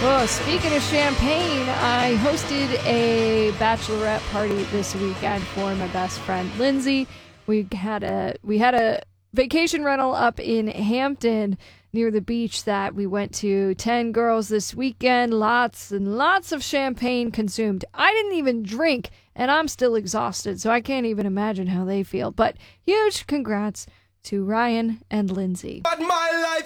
Well, speaking of champagne, I hosted a bachelorette party this weekend for my best friend Lindsay. We had a vacation rental up in Hampton near the beach that we went to. 10 girls this weekend, lots and lots of champagne consumed. I didn't even drink, and I'm still exhausted, so I can't even imagine how they feel. But huge congrats to Ryan and Lindsay. But my life